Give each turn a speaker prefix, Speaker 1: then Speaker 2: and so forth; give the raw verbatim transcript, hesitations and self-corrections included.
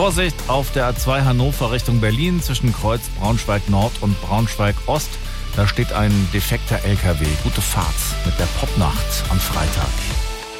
Speaker 1: Vorsicht auf der A zwei Hannover Richtung Berlin zwischen Kreuz Braunschweig Nord und Braunschweig Ost. Da steht ein defekter L K W. Gute Fahrt mit der Popnacht am Freitag.